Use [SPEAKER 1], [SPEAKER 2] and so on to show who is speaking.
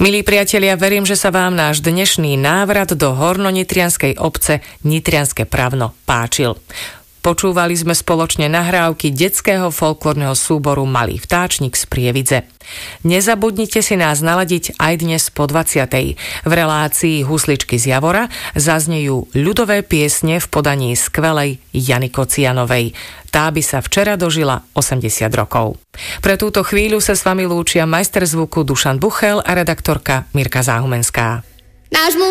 [SPEAKER 1] Milí priatelia, verím, že sa vám náš dnešný návrat do hornonitrianskej obce Nitrianske Pravno páčil. Počúvali sme spoločne nahrávky detského folklórneho súboru Malý vtáčnik z Prievidze. Nezabudnite si nás naladiť aj dnes po 20:00. V relácii Husličky z Javora zaznejú ľudové piesne v podaní skvelej Jany Kocianovej. Tá by sa včera dožila 80 rokov. Pre túto chvíľu sa s vami lúčia majster zvuku Dušan Buchel a redaktorka Mirka Záhumenská.